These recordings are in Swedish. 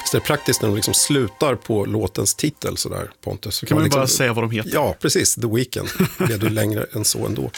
Så det är praktiskt när de liksom slutar på låtens titel sådär, Pontus. Så kan man liksom bara säga vad de heter. Ja, precis. The Weeknd. Det är du längre än så ändå.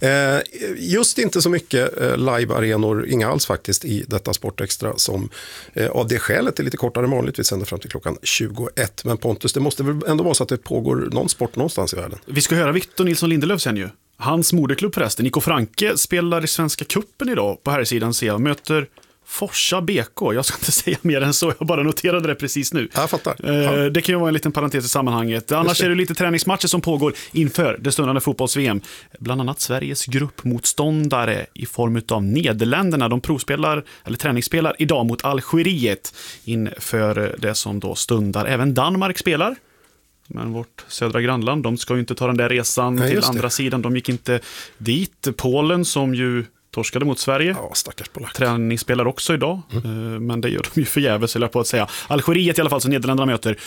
Just inte så mycket live-arenor, inga alls faktiskt, i detta Sportextra som av det skälet är lite kortare än vanligt. Vi sänder fram till klockan 21. Men Pontus, det måste väl ändå vara så att det pågår någon sport någonstans i världen. Vi ska höra Victor Nilsson Lindelöf sen ju. Hans moderklubb förresten, Nico Franke, spelar i Svenska cupen idag på här sidan ser jag. Möter Forsa BK. Jag ska inte säga mer än så, jag bara noterade det precis nu. Jag fattar. Det kan ju vara en liten parentes i sammanhanget. Annars är det lite träningsmatcher som pågår inför det stundande fotbolls-VM. Bland annat Sveriges gruppmotståndare i form av Nederländerna. De provspelar, eller träningsspelar idag mot Algeriet inför det som då stundar. Även Danmark spelar. Men vårt södra grannland, de ska ju inte ta den där resan till andra sidan. De gick inte dit. Polen som ju torskade mot Sverige. Ja, stackars polack. Träning spelar också idag, men det gör de ju förgäves, eller på att säga. Algeriet i alla fall, som Nederländerna möter,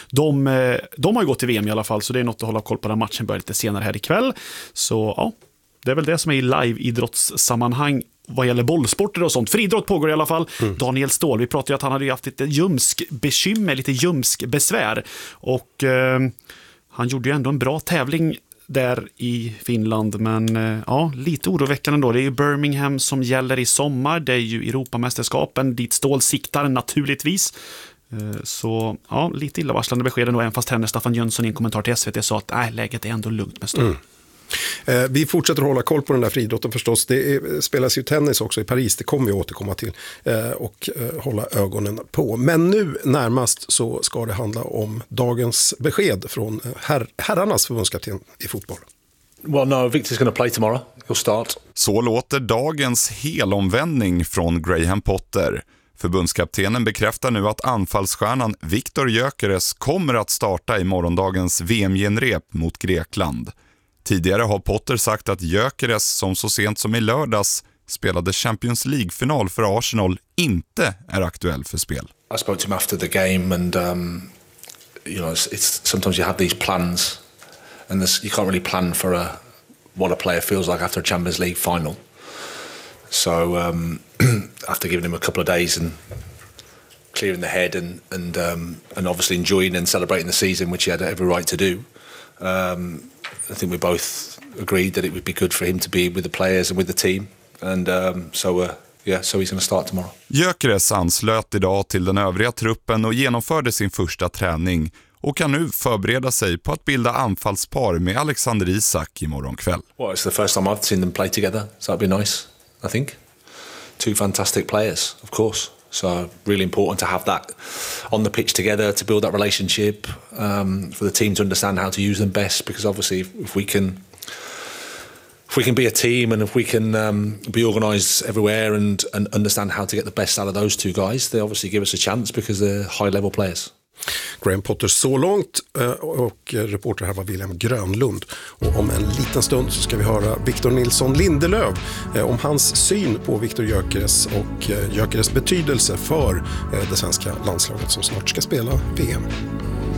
de har ju gått till VM i alla fall, så det är något att hålla koll på. Den matchen börjar lite senare här ikväll. Så ja, det är väl det som är i live-idrottssammanhang vad gäller bollsporter och sånt. För idrott pågår i alla fall. Daniel Ståhl, vi pratade ju att han hade ju haft lite ljumskbekymmer, lite ljumskbesvär. Och han gjorde ju ändå en bra tävling där i Finland, men ja, lite oroväckande då. Det är ju Birmingham som gäller i sommar. Det är ju Europamästerskapen dit Ståhl siktar naturligtvis. Så ja, lite illavarslande besked då, även fast tränare Staffan Jönsson i en kommentar till SVT sa att läget är ändå lugnt med Ståhl. Vi fortsätter hålla koll på den där friidrotten förstås. Det spelas ju tennis också i Paris, det kommer vi återkomma till och hålla ögonen på. Men nu närmast så ska det handla om dagens besked från herrarnas förbundskapten i fotboll. Well, no, Victor's going to play tomorrow. He'll start. Så låter dagens helomvändning från Graham Potter. Förbundskaptenen bekräftar nu att anfallsstjärnan Viktor Gyökeres kommer att starta i morgondagens VM-genrep mot Grekland. Tidigare har Potter sagt att Gyökeres, som så sent som i lördags spelade Champions League-final för Arsenal, inte är aktuell för spel. I spoke to him after the game and you know, it's sometimes you have these plans and you can't really plan for what a player feels like after a Champions League final. So after giving him a couple of days and clearing the head and obviously enjoying and celebrating the season, which he had every right to do, I think we both agreed that it would be good for him to be with the players and with the team. And so he's going to start tomorrow. Gyökeres anslöt idag till den övriga truppen och genomförde sin första träning och kan nu förbereda sig på att bilda anfallspar med Alexander Isak imorgon kväll. Well, it's the first time I've seen them play together, so that'd be nice, I think. Two fantastic players, of course. So really important to have that on the pitch together, to build that relationship, for the team to understand how to use them best. Because obviously, if we can be a team and if we can be organised everywhere and understand how to get the best out of those two guys, they obviously give us a chance because they're high-level players. Graham Potter så långt och reporter här var William Grönlund. Och om en liten stund så ska vi höra Victor Nilsson Lindelöf om hans syn på Viktor Gyökeres och Gyökeres betydelse för det svenska landslaget som snart ska spela VM.